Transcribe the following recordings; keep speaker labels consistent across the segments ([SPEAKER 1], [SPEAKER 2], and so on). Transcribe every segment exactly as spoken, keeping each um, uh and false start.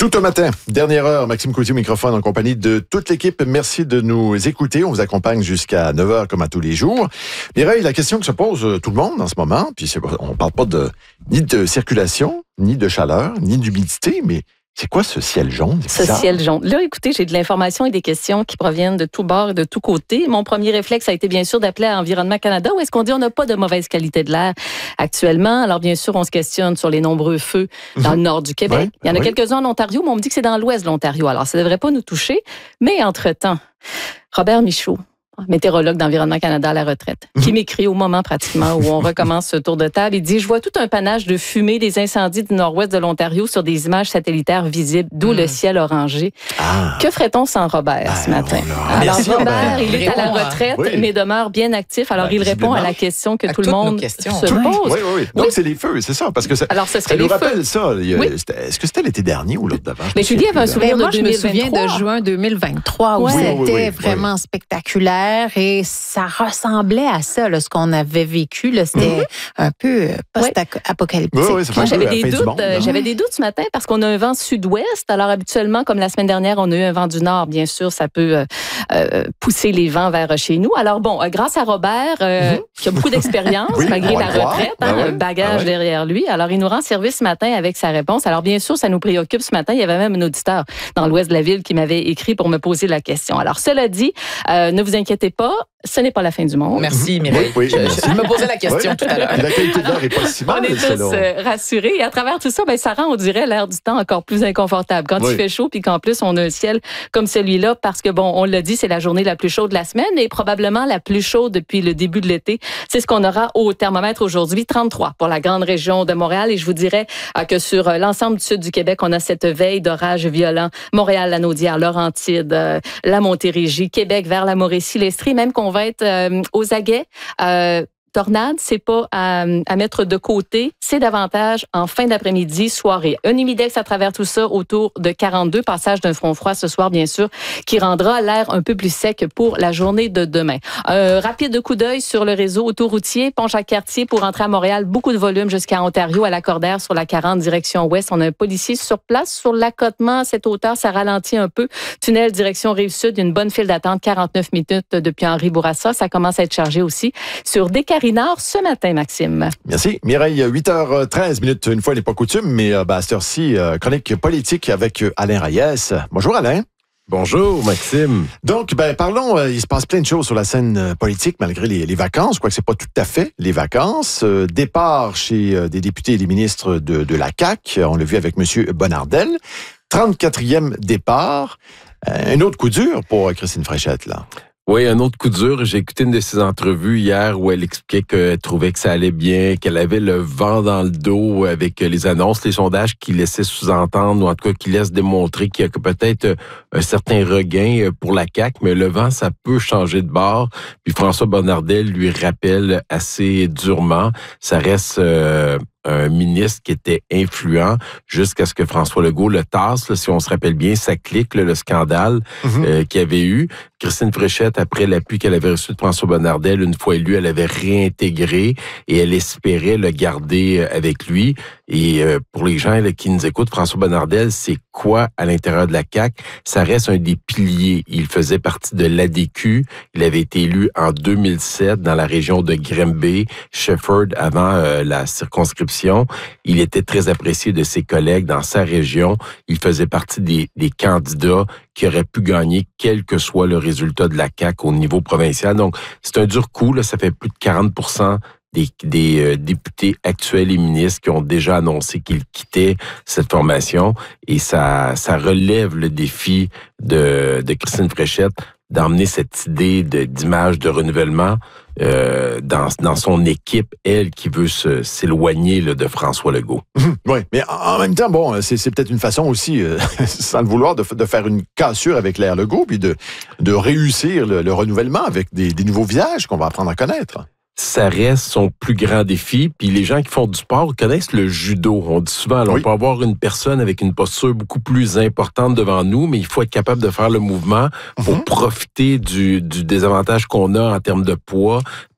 [SPEAKER 1] Tout un matin, dernière heure, Maxime Coutier au microphone en compagnie de toute l'équipe. Merci de nous écouter. On vous accompagne jusqu'à neuf heures comme à tous les jours. Mireille, la question que se pose tout le monde en ce moment, puis c'est, on parle pas de ni de circulation, ni de chaleur, ni d'humidité, mais c'est quoi ce ciel jaune?
[SPEAKER 2] Ce ciel jaune. Là, écoutez, j'ai de l'information et des questions qui proviennent de tous bords et de tous côtés. Mon premier réflexe a été bien sûr d'appeler à Environnement Canada, où est-ce qu'on dit on n'a pas de mauvaise qualité de l'air actuellement. Alors bien sûr, on se questionne sur les nombreux feux dans le nord du Québec. Oui, Il y en a oui. quelques-uns en Ontario, mais on me dit que c'est dans l'ouest de l'Ontario. Alors ça ne devrait pas nous toucher. Mais entre-temps, Robert Michaud, météorologue d'Environnement Canada à la retraite, mmh. qui m'écrit au moment pratiquement où on recommence ce tour de table. Il dit « Je vois tout un panache de fumée des incendies du nord-ouest de l'Ontario sur des images satellitaires visibles, d'où mmh. le ciel orangé. Ah. Que ferait-on sans Robert ah, ce matin? » Alors Merci, Robert, Robert, il est à la retraite, oui. mais demeure bien actif. Alors ben, il répond à la question que à tout le monde se
[SPEAKER 1] tout,
[SPEAKER 2] pose.
[SPEAKER 1] Oui, oui, oui. Donc oui. c'est les feux, c'est ça. Parce que ça,
[SPEAKER 2] Alors, ce serait
[SPEAKER 1] ça nous
[SPEAKER 2] les
[SPEAKER 1] rappelle
[SPEAKER 2] feux.
[SPEAKER 1] ça. Oui. Est-ce que c'était l'été dernier ou l'autre d'avant?
[SPEAKER 2] Mais Julie avait un souvenir de
[SPEAKER 3] moi,
[SPEAKER 2] deux mille vingt-trois.
[SPEAKER 3] Je me souviens de juin deux mille vingt-trois où c'était vraiment spectaculaire et ça ressemblait à ça, là, ce qu'on avait vécu. Là, c'était mm-hmm. un peu post-apocalyptique.
[SPEAKER 1] Oui, oui,
[SPEAKER 2] Moi, j'avais des doutes. Monde, euh, j'avais des doutes ce matin parce qu'on a un vent sud-ouest. Alors, habituellement, comme la semaine dernière, on a eu un vent du nord. Bien sûr, ça peut euh, euh, pousser les vents vers chez nous. Alors, bon, euh, grâce à Robert, euh, mm-hmm. qui a beaucoup d'expérience, oui, malgré la retraite, hein, ah ouais. un bagage ah ouais. derrière lui. Alors, il nous rend service ce matin avec sa réponse. Alors, bien sûr, ça nous préoccupe ce matin. Il y avait même un auditeur dans l'ouest de la ville qui m'avait écrit pour me poser la question. Alors, cela dit, euh, ne vous inquiétez pas, ce n'est pas la fin du monde.
[SPEAKER 4] Merci, Mireille. Oui, oui, je,
[SPEAKER 1] merci.
[SPEAKER 4] je me posais la question oui. tout à l'heure.
[SPEAKER 1] La qualité de l'air n'est pas si mal.
[SPEAKER 2] On est tous euh, rassurés. Et à travers tout ça, ben, ça rend, on dirait, l'air du temps encore plus inconfortable. Quand oui. il fait chaud, puis qu'en plus, on a un ciel comme celui-là, parce que, bon, on l'a dit, c'est la journée la plus chaude de la semaine et probablement la plus chaude depuis le début de l'été. C'est ce qu'on aura au thermomètre aujourd'hui, trente-trois pour la grande région de Montréal. Et je vous dirais euh, que sur euh, l'ensemble du sud du Québec, on a cette veille d'orage violent. Montréal, la Naudière, Laurentide, euh, la Montérégie, Québec vers la Mauricie, l'Estrie, même qu'on va être euh, aux aguets. Euh, tornade, c'est pas à, à mettre de côté, c'est davantage en fin d'après-midi, soirée. Un humidex à travers tout ça autour de quarante-deux, passage d'un front froid ce soir, bien sûr, qui rendra l'air un peu plus sec pour la journée de demain. Un rapide coup d'œil sur le réseau autoroutier, Pont-Jacques-Cartier pour entrer à Montréal, beaucoup de volume jusqu'à Ontario, à Lacordaire sur la quarante, direction ouest. On a un policier sur place, sur l'accotement à cette hauteur, ça ralentit un peu. Tunnel, direction Rive-Sud, une bonne file d'attente, quarante-neuf minutes depuis Henri-Bourassa. Ça commence à être chargé aussi sur Descaries Nord ce matin, Maxime.
[SPEAKER 1] Merci. Mireille, huit heures treize minutes, une fois n'est pas coutume, mais euh, bah, à cette heure-ci, euh, chronique politique avec Alain Reyes. Bonjour Alain.
[SPEAKER 5] Bonjour Maxime.
[SPEAKER 1] Donc, ben parlons, euh, il se passe plein de choses sur la scène euh, politique malgré les, les vacances. Je crois que c'est pas tout à fait les vacances. Euh, départ chez euh, des députés et des ministres de, de la C A Q. On l'a vu avec M. Bonnardel. trente-quatrième départ. Euh, un autre coup dur pour Christine Fréchette, là.
[SPEAKER 5] Oui, un autre coup dur. J'ai écouté une de ses entrevues hier où elle expliquait qu'elle trouvait que ça allait bien, qu'elle avait le vent dans le dos avec les annonces, les sondages qui laissaient sous-entendre, ou en tout cas qui laissent démontrer qu'il y a peut-être un certain regain pour la C A Q, mais le vent, ça peut changer de bord. Puis François Bonnardel lui rappelle assez durement, ça reste... Euh, un ministre qui était influent jusqu'à ce que François Legault le tasse, là, si on se rappelle bien, ça clique, là, le scandale mm-hmm. euh, qu'il y avait eu. Christine Fréchette, après l'appui qu'elle avait reçu de François Bonnardel, une fois élu, elle avait réintégré et elle espérait le garder avec lui. Et euh, pour les gens là, qui nous écoutent, François Bonnardel, c'est quoi à l'intérieur de la C A Q? Ça reste un des piliers. Il faisait partie de l'A D Q. Il avait été élu en deux mille sept dans la région de Granby, Shefford, avant euh, la circonscription. Il était très apprécié de ses collègues dans sa région. Il faisait partie des, des candidats qui auraient pu gagner quel que soit le résultat de la C A Q au niveau provincial. Donc, c'est un dur coup. Là, ça fait plus de quarante pour cent des, des euh, députés actuels et ministres qui ont déjà annoncé qu'ils quittaient cette formation. Et ça, ça relève le défi de, de Christine Fréchette d'emmener cette idée de, d'image de renouvellement euh, dans, dans son équipe, elle qui veut se, s'éloigner là, de François Legault.
[SPEAKER 1] Mmh, oui, mais en même temps, bon, c'est, c'est peut-être une façon aussi, euh, sans le vouloir, de, de faire une cassure avec l'Air Legault, puis de, de réussir le, le renouvellement avec des, des nouveaux visages qu'on va apprendre à connaître.
[SPEAKER 5] Ça reste son plus grand défi. Puis les gens qui font du sport connaissent le judo. On dit souvent, alors, oui. on peut avoir une personne avec une posture beaucoup plus importante devant nous, mais il faut être capable de faire le mouvement pour mm-hmm. profiter du, du désavantage qu'on a en termes de poids,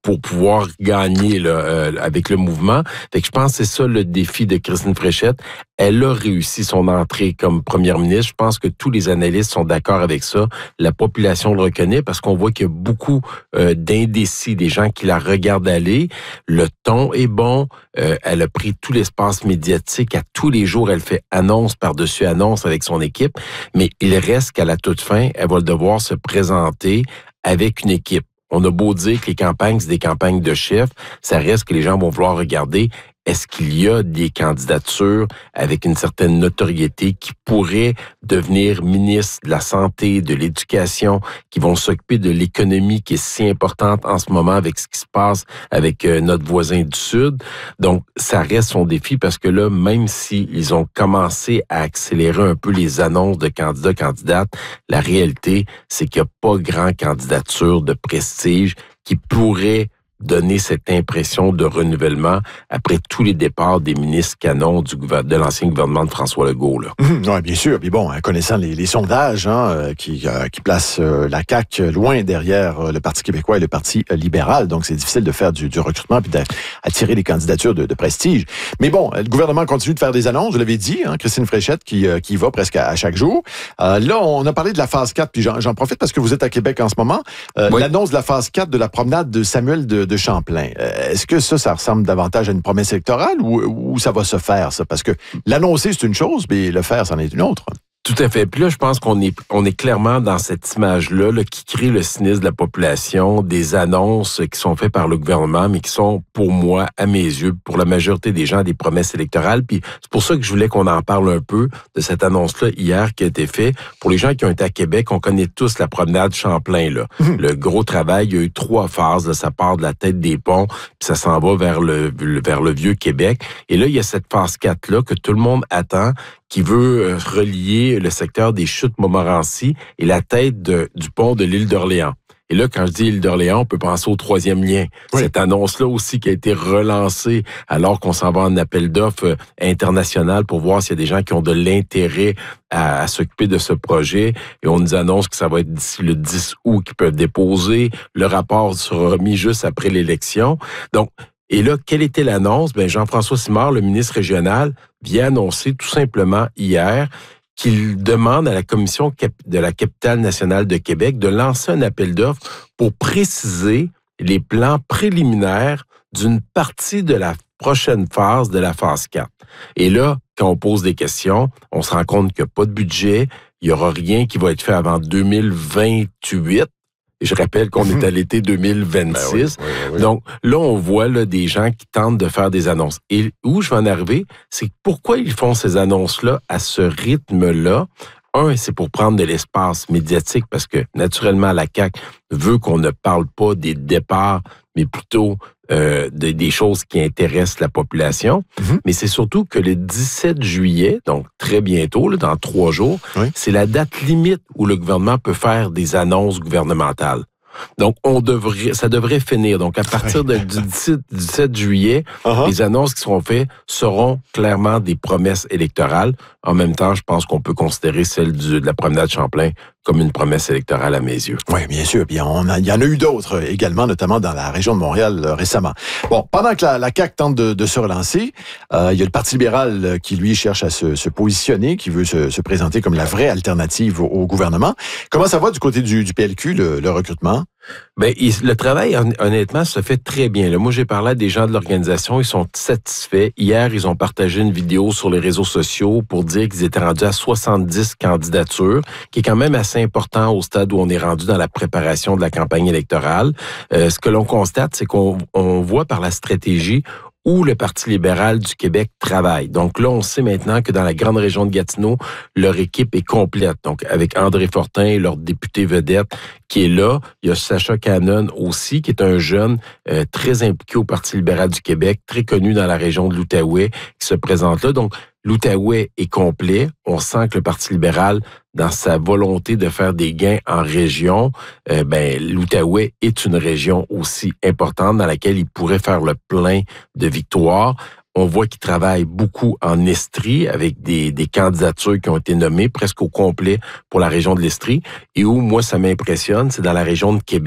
[SPEAKER 5] pour pouvoir gagner là, euh, avec le mouvement. Fait que je pense que c'est ça le défi de Christine Fréchette. Elle a réussi son entrée comme première ministre. Je pense que tous les analystes sont d'accord avec ça. La population le reconnaît parce qu'on voit qu'il y a beaucoup euh, d'indécis, des gens qui la regardent aller. Le ton est bon. Euh, elle a pris tout l'espace médiatique. À tous les jours, elle fait annonce par-dessus annonce avec son équipe. Mais il reste qu'à la toute fin, elle va devoir se présenter avec une équipe. On a beau dire que les campagnes, c'est des campagnes de chefs, ça reste que les gens vont vouloir regarder est-ce qu'il y a des candidatures avec une certaine notoriété qui pourraient devenir ministres de la Santé, de l'Éducation, qui vont s'occuper de l'économie qui est si importante en ce moment avec ce qui se passe avec euh, notre voisin du Sud. Donc, ça reste son défi parce que là, même s'ils ont commencé à accélérer un peu les annonces de candidats, candidates, la réalité, c'est qu'il n'y a pas grand candidature de prestige qui pourrait donner cette impression de renouvellement après tous les départs des ministres canons du gouver- de l'ancien gouvernement de François Legault. Là.
[SPEAKER 1] Mmh, oui, bien sûr. Puis bon, connaissant les, les sondages hein, qui, euh, qui placent euh, la C A Q loin derrière euh, le Parti québécois et le Parti euh, libéral, donc c'est difficile de faire du, du recrutement puis d'attirer des candidatures de, de prestige. Mais bon, le gouvernement continue de faire des annonces, je l'avais dit, hein, Christine Fréchette qui, euh, qui va presque à, à chaque jour. Euh, là, on a parlé de la phase quatre, puis j'en, j'en profite parce que vous êtes à Québec en ce moment. Euh, oui. L'annonce de la phase quatre de la promenade de Samuel de, de Champlain. Euh, est-ce que ça, ça ressemble davantage à une promesse électorale ou, ou ça va se faire, ça? Parce que l'annoncer, c'est une chose, mais le faire, c'en est une autre.
[SPEAKER 5] Tout à fait. Puis là, je pense qu'on est on est clairement dans cette image-là là, qui crée le cynisme de la population, des annonces qui sont faites par le gouvernement, mais qui sont, pour moi, à mes yeux, pour la majorité des gens, des promesses électorales. Puis c'est pour ça que je voulais qu'on en parle un peu de cette annonce-là hier qui a été faite. Pour les gens qui ont été à Québec, on connaît tous la promenade Champlain. Là. Mmh. Le gros travail, il y a eu trois phases. Là, ça part de la tête des ponts, puis ça s'en va vers le, le vers le vieux Québec. Et là, il y a cette phase quatre-là que tout le monde attend, qui veut relier le secteur des Chutes Montmorency et la tête de, du pont de l'île d'Orléans. Et là, quand je dis l'île d'Orléans, on peut penser au troisième lien. Oui. Cette annonce-là aussi qui a été relancée alors qu'on s'en va en appel d'offres international pour voir s'il y a des gens qui ont de l'intérêt à, à s'occuper de ce projet. Et on nous annonce que ça va être d'ici le dix août qu'ils peuvent déposer. Le rapport sera remis juste après l'élection. Donc, et là, quelle était l'annonce? Ben, Jean-François Simard, le ministre régional, vient annoncer tout simplement hier qu'il demande à la Commission de la capitale nationale de Québec de lancer un appel d'offres pour préciser les plans préliminaires d'une partie de la prochaine phase de la phase quatre. Et là, quand on pose des questions, on se rend compte qu'il n'y a pas de budget, il n'y aura rien qui va être fait avant deux mille vingt-huit. Je rappelle qu'on est à l'été deux mille vingt-six. Ben oui, oui, oui. Donc là, on voit là, des gens qui tentent de faire des annonces. Et où je vais en arriver, c'est pourquoi ils font ces annonces-là à ce rythme-là. Un, c'est pour prendre de l'espace médiatique parce que, naturellement, la C A Q veut qu'on ne parle pas des départs, mais plutôt euh, de, des choses qui intéressent la population. Mm-hmm. Mais c'est surtout que le dix-sept juillet, donc très bientôt, là, dans trois jours, oui. c'est la date limite où le gouvernement peut faire des annonces gouvernementales. Donc, on devrait, ça devrait finir. Donc, à partir de, du dix-sept juillet, uh-huh. les annonces qui seront faites seront clairement des promesses électorales. En même temps, je pense qu'on peut considérer celle du, de la promenade Champlain comme une promesse électorale à mes yeux.
[SPEAKER 1] Oui, bien sûr. Puis on a, il y en a eu d'autres également, notamment dans la région de Montréal euh, récemment. Bon, pendant que la, la C A Q tente de, de se relancer, euh, il y a le Parti libéral euh, qui, lui, cherche à se, se positionner, qui veut se, se présenter comme la vraie alternative au, au gouvernement. Comment ça va du côté du, du P L Q, le, le recrutement?
[SPEAKER 5] Ben, il, le travail, honnêtement, se fait très bien. Là, moi, j'ai parlé à des gens de l'organisation, ils sont satisfaits. Hier, ils ont partagé une vidéo sur les réseaux sociaux pour dire qu'ils étaient rendus à soixante-dix candidatures, qui est quand même assez important au stade où on est rendu dans la préparation de la campagne électorale. Euh, ce que l'on constate, c'est qu'on on voit par la stratégie où le Parti libéral du Québec travaille. Donc là, on sait maintenant que dans la grande région de Gatineau, leur équipe est complète. Donc avec André Fortin, leur député vedette, qui est là. Il y a Sacha Cannon aussi, qui est un jeune euh, très impliqué au Parti libéral du Québec, très connu dans la région de l'Outaouais, qui se présente là. Donc l'Outaouais est complet. On sent que le Parti libéral, dans sa volonté de faire des gains en région, euh, ben l'Outaouais est une région aussi importante dans laquelle il pourrait faire le plein de victoires. On voit qu'il travaille beaucoup en Estrie avec des, des candidatures qui ont été nommées presque au complet pour la région de l'Estrie. Et où, moi, ça m'impressionne, c'est dans la région de Québec,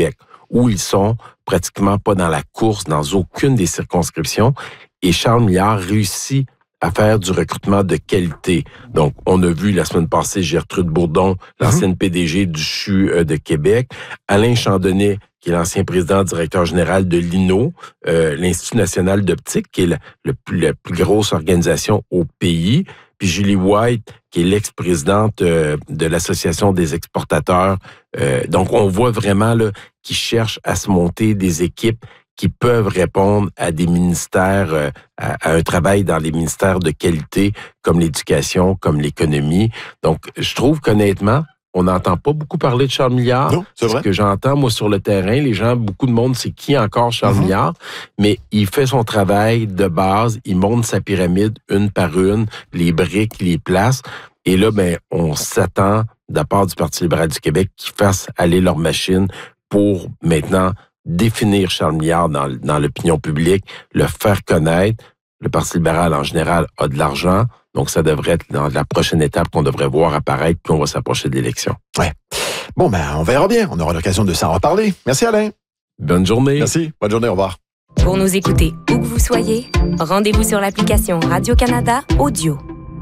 [SPEAKER 5] où ils sont pratiquement pas dans la course, dans aucune des circonscriptions. Et Charles Milliard réussit à faire du recrutement de qualité. Donc, on a vu la semaine passée Gertrude Bourdon, l'ancienne P D G du C H U de Québec, Alain Chandonnet, qui est l'ancien président directeur général de l'I N O, euh, l'Institut national d'optique, qui est la, le plus, la plus grosse organisation au pays, puis Julie White, qui est l'ex-présidente euh, de l'Association des exportateurs. Euh, donc, on voit vraiment là qu'ils cherchent à se monter des équipes qui peuvent répondre à des ministères, euh, à, à un travail dans les ministères de qualité, comme l'éducation, comme l'économie. Donc, je trouve qu'honnêtement, on n'entend pas beaucoup parler de Charles Milliard.
[SPEAKER 1] Non, c'est vrai.
[SPEAKER 5] Ce que j'entends, moi, sur le terrain, les gens, beaucoup de monde, c'est qui encore Charles mm-hmm. Milliard? Mais il fait son travail de base, il monte sa pyramide une par une, les briques, les places. Et là, ben, on s'attend, de la part du Parti libéral du Québec, qu'ils fassent aller leur machine pour maintenant définir Charles Milliard dans, dans l'opinion publique, le faire connaître. Le Parti libéral, en général, a de l'argent. Donc, ça devrait être dans la prochaine étape qu'on devrait voir apparaître, puis on va s'approcher de l'élection.
[SPEAKER 1] Ouais. Bon, ben, on verra bien. On aura l'occasion de s'en reparler. Merci, Alain.
[SPEAKER 5] Bonne journée.
[SPEAKER 1] Merci. Bonne journée. Au revoir.
[SPEAKER 6] Pour nous écouter où que vous soyez, rendez-vous sur l'application Radio-Canada Audio.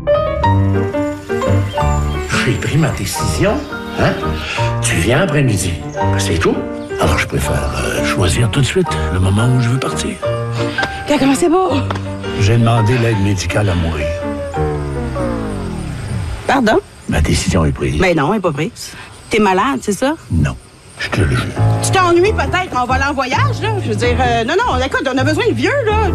[SPEAKER 7] J'ai pris ma décision. Hein? Tu viens après-midi. C'est tout. Alors, je préfère euh, choisir tout de suite le moment où je veux partir.
[SPEAKER 8] Comment c'est beau?
[SPEAKER 7] J'ai demandé l'aide médicale à mourir.
[SPEAKER 8] Pardon?
[SPEAKER 7] Ma décision est prise.
[SPEAKER 8] Ben non, elle n'est pas prise. T'es malade, c'est ça?
[SPEAKER 7] Non, je te le jure.
[SPEAKER 8] Tu t'ennuies peut-être en volant en voyage, là? Je veux dire, euh, non, non, écoute, on a besoin de vieux, là.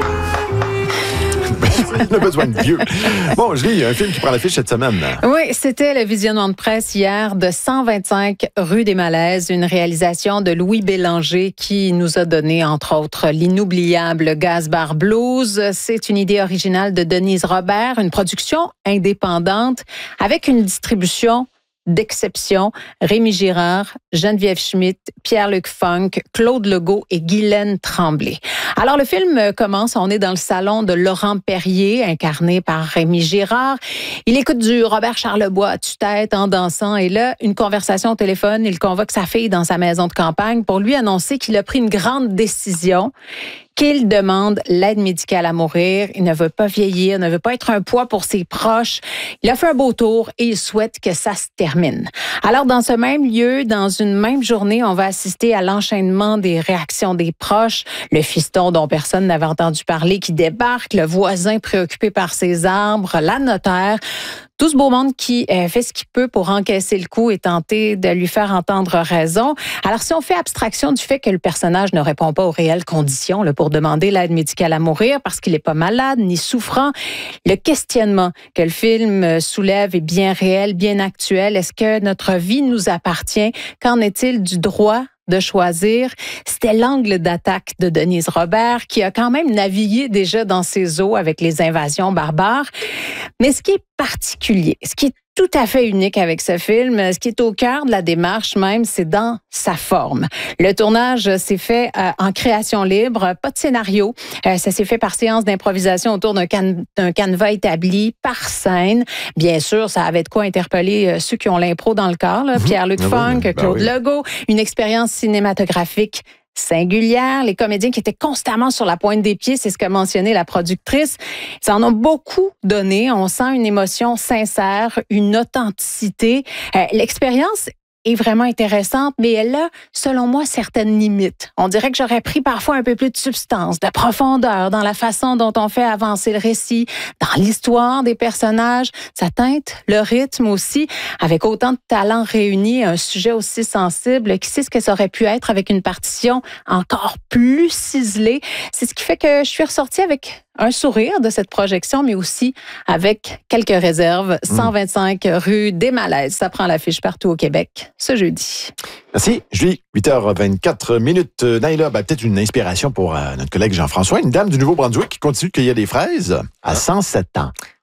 [SPEAKER 1] On a besoin de vieux. Bon, je lis un film qui prend l'affiche cette semaine.
[SPEAKER 3] Oui, c'était le visionnement de presse hier de cent vingt-cinq rue des Malaises, une réalisation de Louis Bélanger qui nous a donné, entre autres, l'inoubliable Gaz-Bar Blues. C'est une idée originale de Denise Robert, une production indépendante avec une distribution d'exception. Rémi Girard, Geneviève Schmidt, Pierre-Luc Funk, Claude Legault et Guylaine Tremblay. Alors, le film commence, on est dans le salon de Laurent Perrier, incarné par Rémi Girard. Il écoute du Robert Charlebois à tue-tête en dansant et là, une conversation au téléphone, il convoque sa fille dans sa maison de campagne pour lui annoncer qu'il a pris une grande décision, qu'il demande l'aide médicale à mourir. Il ne veut pas vieillir, ne veut pas être un poids pour ses proches. Il a fait un beau tour et il souhaite que ça se termine. Alors, dans ce même lieu, dans une même journée, on va assister à l'enchaînement des réactions des proches. Le fiston dont personne n'avait entendu parler qui débarque, le voisin préoccupé par ses arbres, la notaire. Tout ce beau monde qui euh, fait ce qu'il peut pour encaisser le coup et tenter de lui faire entendre raison. Alors, si on fait abstraction du fait que le personnage ne répond pas aux réelles conditions là, pour demander l'aide médicale à mourir parce qu'il n'est pas malade ni souffrant, le questionnement que le film soulève est bien réel, bien actuel. Est-ce que notre vie nous appartient? Qu'en est-il du droit de choisir? C'était l'angle d'attaque de Denise Robert qui a quand même navigué déjà dans ses eaux avec les invasions barbares. Mais ce qui est particulier, ce qui est tout à fait unique avec ce film, ce qui est au cœur de la démarche même, c'est dans sa forme. Le tournage s'est fait euh, en création libre, pas de scénario. Euh, ça s'est fait par séance d'improvisation autour d'un, can- d'un canevas établi par scène. Bien sûr, ça avait de quoi interpeller euh, ceux qui ont l'impro dans le corps, là. Mmh. Pierre-Luc ah Funk, oui, ben Claude oui. Legault, une expérience cinématographique singulière. Les comédiens qui étaient constamment sur la pointe des pieds, c'est ce qu'a mentionné la productrice. Ils en ont beaucoup donné. On sent une émotion sincère, une authenticité. Euh, l'expérience est vraiment intéressante, mais elle a, selon moi, certaines limites. On dirait que j'aurais pris parfois un peu plus de substance, de profondeur dans la façon dont on fait avancer le récit, dans l'histoire des personnages. Ça teinte le rythme aussi, avec autant de talents réunis, un sujet aussi sensible. Qui sait ce que ça aurait pu être avec une partition encore plus ciselée? C'est ce qui fait que je suis ressortie avec un sourire de cette projection, mais aussi avec quelques réserves. cent vingt-cinq mmh. rue des Malaises. Ça prend l'affiche partout au Québec ce jeudi.
[SPEAKER 1] Merci, Julie. huit heures vingt-quatre minutes. Naïla, ben, peut-être une inspiration pour euh, notre collègue Jean-François, une dame du Nouveau-Brunswick qui continue de cueillir des fraises à cent sept ans.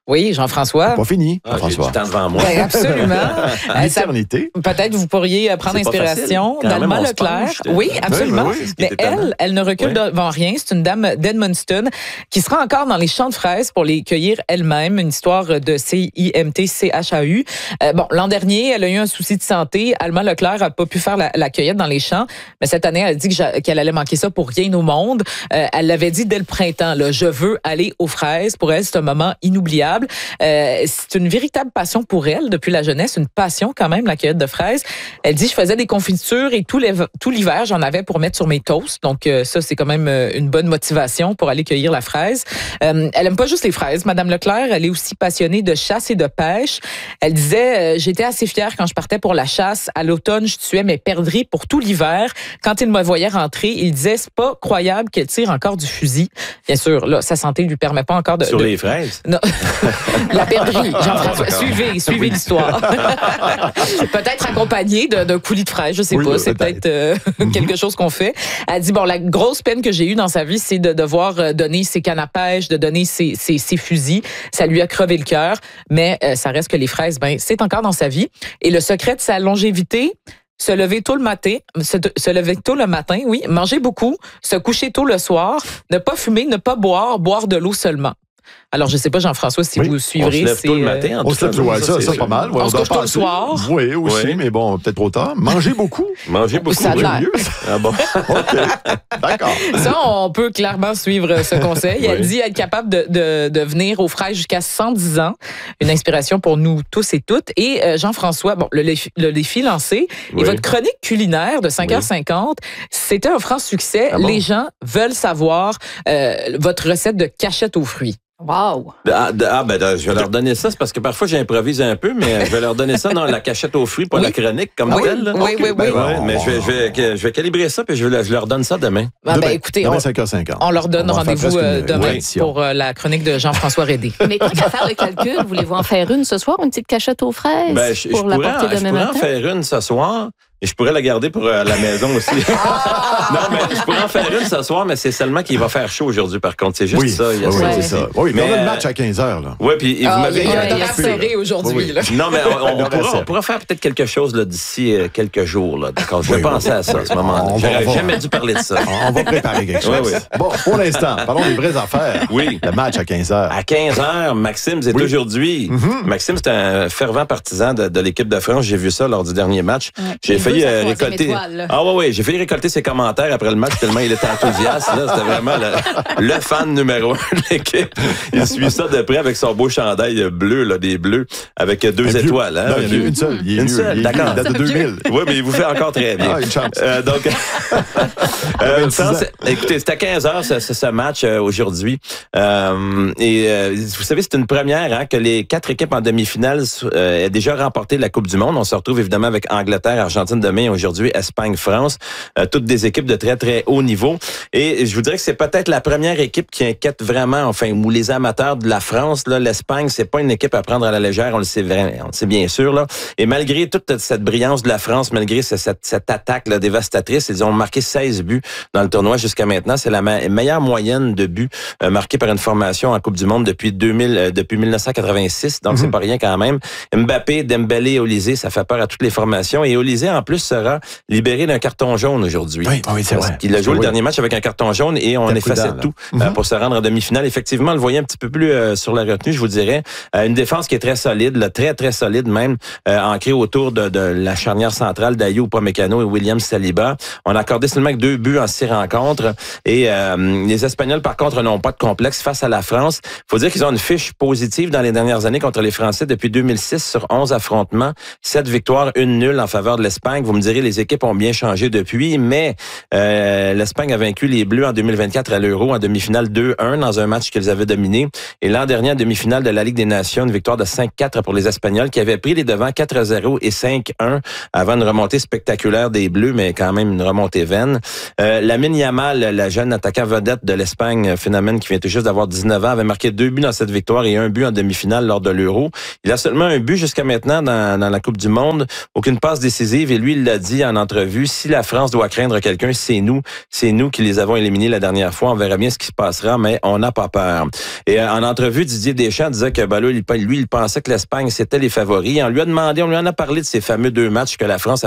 [SPEAKER 9] Oui, Jean-François.
[SPEAKER 1] Pas fini,
[SPEAKER 10] Ah, j'ai
[SPEAKER 1] François.
[SPEAKER 10] du temps devant moi.
[SPEAKER 9] Ben, absolument. Euh, ça-
[SPEAKER 1] L'éternité.
[SPEAKER 9] Peut-être vous pourriez euh, prendre
[SPEAKER 10] C'est pas
[SPEAKER 9] inspiration
[SPEAKER 10] facile. Quand
[SPEAKER 9] d'Alma
[SPEAKER 10] même, on se
[SPEAKER 9] Leclerc.
[SPEAKER 10] penche, je te-
[SPEAKER 9] Oui, absolument.
[SPEAKER 1] Oui, oui,
[SPEAKER 10] oui.
[SPEAKER 9] Mais
[SPEAKER 10] C'est étonnant.
[SPEAKER 9] elle, elle ne recule
[SPEAKER 10] Oui.
[SPEAKER 9] devant rien. C'est une dame d'Edmundston qui sera encore dans les champs de fraises pour les cueillir elle-même. Une histoire de C I M T C H A U. Euh, bon, l'an dernier, elle a eu un souci de santé. Alma Leclerc a pas pu faire la, la cueillette dans les champs. Mais cette année, elle a dit que j'a- qu'elle allait manquer ça pour rien au monde. Euh, elle l'avait dit dès le printemps, là, je veux aller aux fraises. Pour elle, c'est un moment inoubliable. Euh, c'est une véritable passion pour elle depuis la jeunesse, une passion quand même, la cueillette de fraises. Elle dit, je faisais des confitures et tout, les, tout l'hiver, j'en avais pour mettre sur mes toasts. Donc euh, ça, c'est quand même euh, une bonne motivation pour aller cueillir la fraise. Euh, elle aime pas juste les fraises. Madame Leclerc, elle est aussi passionnée de chasse et de pêche. Elle disait, euh, j'étais assez fière quand je partais pour la chasse. À l'automne, je tuais mes perdrix pour tout l'hiver. Quand il me voyait rentrer, il disait, c'est pas croyable qu'elle tire encore du fusil. Bien sûr, là, sa santé lui permet pas encore de...
[SPEAKER 10] Sur
[SPEAKER 9] de-
[SPEAKER 10] les fraises.
[SPEAKER 9] Non. La perdrix, Jean-François.
[SPEAKER 10] Ah, d'accord.
[SPEAKER 9] Suivez, suivez l'histoire. Peut-être accompagné d'un d'un coulis de fraise, je sais
[SPEAKER 1] Oui,
[SPEAKER 9] pas.
[SPEAKER 1] là,
[SPEAKER 9] C'est
[SPEAKER 1] peut-être.
[SPEAKER 9] peut-être euh, quelque chose qu'on fait. Elle dit, bon, la grosse peine que j'ai eue dans sa vie, c'est de devoir euh, donner ses cannes à pêche, de donner ses, ses, ses fusils. Ça lui a crevé le cœur. Mais euh, ça reste que les fraises, ben, c'est encore dans sa vie. Et le secret de sa longévité, se lever tôt le matin, se, se lever tôt le matin, oui, manger beaucoup, se coucher tôt le soir, ne pas fumer, ne pas boire, boire de l'eau seulement. Alors, je sais pas, Jean-François, si
[SPEAKER 1] Oui.
[SPEAKER 9] vous
[SPEAKER 10] On
[SPEAKER 9] suivrez.
[SPEAKER 10] se lève
[SPEAKER 9] c'est,
[SPEAKER 10] tôt le
[SPEAKER 9] euh,
[SPEAKER 10] matin. en
[SPEAKER 1] On
[SPEAKER 10] tout
[SPEAKER 1] se lève
[SPEAKER 10] cas,
[SPEAKER 1] tôt, ouais, ça, ça,
[SPEAKER 10] c'est
[SPEAKER 1] pas mal. Ouais,
[SPEAKER 9] On se
[SPEAKER 1] doit
[SPEAKER 9] couche tôt le
[SPEAKER 1] passer.
[SPEAKER 9] soir.
[SPEAKER 1] Oui, aussi,
[SPEAKER 10] Oui.
[SPEAKER 1] mais bon, peut-être trop tard. Manger beaucoup.
[SPEAKER 10] Manger beaucoup.
[SPEAKER 9] Ça a
[SPEAKER 10] oui.
[SPEAKER 9] l'air.
[SPEAKER 1] Mieux.
[SPEAKER 10] Ah bon?
[SPEAKER 1] OK. D'accord.
[SPEAKER 9] Ça, on peut clairement suivre ce conseil. Elle
[SPEAKER 10] Oui.
[SPEAKER 9] dit être capable de, de, de venir aux fraises jusqu'à cent dix ans. Une inspiration pour nous tous et toutes. Et euh, Jean-François, bon, le, défi- le défi lancé.
[SPEAKER 10] Oui.
[SPEAKER 9] Et votre chronique culinaire de cinq heures cinquante, c'était un franc succès.
[SPEAKER 10] Ah bon?
[SPEAKER 9] Les gens veulent savoir euh, votre recette de cachette aux fruits.
[SPEAKER 2] Wow!
[SPEAKER 10] Ah, de- ah, ben, de- je vais leur donner ça. C'est parce que parfois, j'improvise un peu, mais je vais leur donner ça dans la cachette aux fruits, pas
[SPEAKER 9] Oui.
[SPEAKER 10] la chronique comme
[SPEAKER 9] Oui,
[SPEAKER 10] telle. là.
[SPEAKER 9] oui, oui, oui.
[SPEAKER 10] Ben ouais, mais je vais, je, vais, je vais calibrer ça, puis je, vais- je leur donne ça demain.
[SPEAKER 9] Ah, ben,
[SPEAKER 1] Demain,
[SPEAKER 9] écoutez,
[SPEAKER 1] demain,
[SPEAKER 9] on,
[SPEAKER 1] cinq heures cinquante.
[SPEAKER 9] on leur donne
[SPEAKER 1] On va faire
[SPEAKER 9] rendez-vous
[SPEAKER 1] presque
[SPEAKER 9] euh,
[SPEAKER 1] une-
[SPEAKER 9] demain
[SPEAKER 1] une édition.
[SPEAKER 9] pour euh, la chronique de Jean-François Rédé.
[SPEAKER 2] Mais tant qu'à faire le calcul, voulez-vous en faire une ce soir, une petite cachette aux fraises
[SPEAKER 10] Ben, je, je
[SPEAKER 2] pour la
[SPEAKER 10] pourrais,
[SPEAKER 2] porter
[SPEAKER 10] en- je
[SPEAKER 2] demain
[SPEAKER 10] pourrais en
[SPEAKER 2] matin?
[SPEAKER 10] faire une ce soir. Et je pourrais la garder pour euh, la maison aussi. non, mais je pourrais en faire une ce soir, mais c'est seulement qu'il va faire chaud aujourd'hui, par contre. C'est juste
[SPEAKER 1] Oui,
[SPEAKER 10] ça. Il y a
[SPEAKER 1] oui,
[SPEAKER 10] ça
[SPEAKER 1] oui,
[SPEAKER 10] aussi.
[SPEAKER 1] c'est ça. Oui, mais
[SPEAKER 10] Mais,
[SPEAKER 1] on a le
[SPEAKER 10] euh,
[SPEAKER 1] match à quinze heures, là.
[SPEAKER 10] Ouais, puis et vous
[SPEAKER 9] Ah,
[SPEAKER 10] m'avez...
[SPEAKER 9] il y a
[SPEAKER 1] il y a
[SPEAKER 9] un
[SPEAKER 1] un
[SPEAKER 9] serré aujourd'hui.
[SPEAKER 1] Oui, oui.
[SPEAKER 9] là.
[SPEAKER 10] Non, mais on, on
[SPEAKER 1] Le
[SPEAKER 10] pourra,
[SPEAKER 1] recette.
[SPEAKER 10] on pourra faire peut-être quelque chose là, d'ici euh, quelques jours. Là, d'accord? Je vais
[SPEAKER 1] Oui,
[SPEAKER 10] penser
[SPEAKER 1] oui.
[SPEAKER 10] à ça à ce moment-là.
[SPEAKER 1] On va-
[SPEAKER 10] J'aurais
[SPEAKER 1] on va-
[SPEAKER 10] jamais dû parler de ça.
[SPEAKER 1] On va préparer quelque chose.
[SPEAKER 10] Oui, oui.
[SPEAKER 1] Bon, pour l'instant, parlons des vraies affaires.
[SPEAKER 10] Oui.
[SPEAKER 1] Le match à quinze heures.
[SPEAKER 10] À quinze heures, Maxime, c'est
[SPEAKER 1] Oui.
[SPEAKER 10] aujourd'hui.
[SPEAKER 1] Mhm.
[SPEAKER 10] Maxime, c'est un fervent partisan de, de l'équipe de France. J'ai vu ça lors du dernier match.
[SPEAKER 3] Ouais.
[SPEAKER 10] J'ai
[SPEAKER 3] Il
[SPEAKER 10] failli
[SPEAKER 3] veut sa
[SPEAKER 10] euh,
[SPEAKER 3] troisième
[SPEAKER 10] récolter.
[SPEAKER 3] étoile, là.
[SPEAKER 10] Ah ouais, ouais, j'ai failli récolter ses commentaires après le match tellement il était enthousiaste. Là, c'était vraiment le, le fan numéro un de l'équipe. Il suit ça de près avec son beau chandail bleu, là, des bleus, avec deux
[SPEAKER 1] Un vieux-
[SPEAKER 10] étoiles. Hein,
[SPEAKER 1] Non, il y en a
[SPEAKER 10] vieux.
[SPEAKER 1] une seule. Il est
[SPEAKER 10] Une
[SPEAKER 1] vieux,
[SPEAKER 10] seule,
[SPEAKER 1] il est
[SPEAKER 10] d'accord.
[SPEAKER 1] vieux, il date de deux mille.
[SPEAKER 10] Oui, mais il vous fait encore très bien.
[SPEAKER 1] Ah, une chance.
[SPEAKER 10] Euh, donc, euh,
[SPEAKER 1] vingt-six
[SPEAKER 10] France,
[SPEAKER 1] ans.
[SPEAKER 10] écoutez, c'est à quinze heures ce, ce, ce match euh, aujourd'hui. Euh, et euh, vous savez, c'est une première hein, que les quatre équipes en demi-finale euh, aient déjà remporté la Coupe du Monde. On se retrouve évidemment avec Angleterre, Argentine demain et aujourd'hui Espagne, France. Euh, toutes des équipes de très, très haut niveau. Et je vous dirais que c'est peut-être la première équipe qui inquiète vraiment, enfin, ou les amateurs de la France. Là, l'Espagne, c'est pas une équipe à prendre à la légère, on le sait, vraiment, on le sait bien sûr. Là. Et malgré toute cette brillance de la France, malgré cette, cette, cette attaque là, dévastatrice, ils ont marqué seize buts dans le tournoi jusqu'à maintenant. C'est la me- meilleure moyenne de buts euh, marqués par une formation en Coupe du Monde depuis deux mille, euh, depuis dix-neuf cent quatre-vingt-six. Donc,
[SPEAKER 1] Mm-hmm.
[SPEAKER 10] c'est pas rien quand même. Mbappé, Dembélé et Olysée, ça fait peur à toutes les formations. Et Olysée, en plus, sera libéré d'un carton jaune aujourd'hui.
[SPEAKER 1] Oui, oui, c'est vrai.
[SPEAKER 10] Il a joué
[SPEAKER 1] Oui.
[SPEAKER 10] le dernier match avec un carton jaune et on
[SPEAKER 1] C'était
[SPEAKER 10] effaçait
[SPEAKER 1] prudent, là.
[SPEAKER 10] tout euh,
[SPEAKER 1] Mhm.
[SPEAKER 10] pour se rendre en demi-finale. Effectivement, on le voyait un petit peu plus euh, sur la retenue, je vous dirais. Euh, une défense qui est très solide, là, très, très solide même, euh, ancrée autour de, de la charnière centrale d'Ayew Upamecano et William Saliba. On a accordé seulement que deux buts en six rencontres. Et euh, les Espagnols, par contre, n'ont pas de complexe face à la France. Il faut dire qu'ils ont une fiche positive dans les dernières années contre les Français depuis deux mille six sur onze affrontements. sept victoires, une nulle en faveur de l'Espagne. Vous me direz, les équipes ont bien changé depuis, mais euh, l'Espagne a vaincu les Bleus en deux mille vingt-quatre à l'Euro en demi-finale deux un dans un match qu'ils avaient dominé. Et l'an dernier, en demi-finale de la Ligue des Nations, une victoire de cinq quatre pour les Espagnols qui avaient pris les devants quatre à zéro et cinq un avant une remontée spectaculaire des Bleus, mais quand même une remontée vaine. Euh, Lamine Yamal, la jeune attaquant vedette de l'Espagne, phénomène qui vient tout juste d'avoir dix-neuf ans, avait marqué deux buts dans cette victoire et un but en demi-finale lors de l'Euro. Il a seulement un but jusqu'à maintenant dans, dans la Coupe du Monde, aucune passe décisive et lui lui, il l'a dit en entrevue, si la France doit craindre quelqu'un, c'est nous. C'est nous qui les avons éliminés la dernière fois. On verra bien ce qui se passera, mais on n'a pas peur. Et euh, en entrevue, Didier Deschamps disait que ben là, lui, il pensait que l'Espagne, c'était les favoris. On lui a demandé, on lui en a parlé de ces fameux deux matchs que la France avait